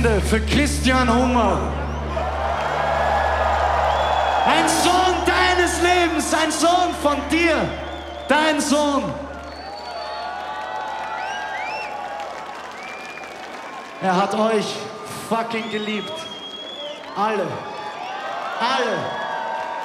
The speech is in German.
Hände für Christian Hunger. Ein Sohn deines Lebens, ein Sohn von dir, dein Sohn. Er hat euch fucking geliebt. Alle. Alle.